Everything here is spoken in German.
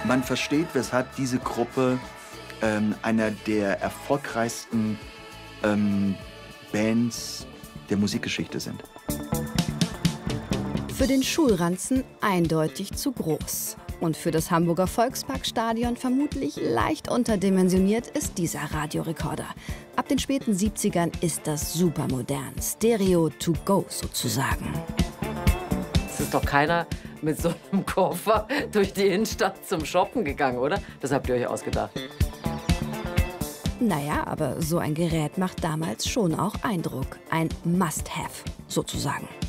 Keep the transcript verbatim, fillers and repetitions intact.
Man versteht, weshalb diese Gruppe ähm, einer der erfolgreichsten ähm, Bands der Musikgeschichte sind. Für den Schulranzen eindeutig zu groß. Und für das Hamburger Volksparkstadion vermutlich leicht unterdimensioniert ist dieser Radiorekorder. Ab den späten siebzigern ist das supermodern. Stereo to go sozusagen. Es ist doch keiner mit so einem Koffer durch die Innenstadt zum Shoppen gegangen, oder? Das habt ihr euch ausgedacht. Naja, aber so ein Gerät macht damals schon auch Eindruck. Ein Must-Have sozusagen.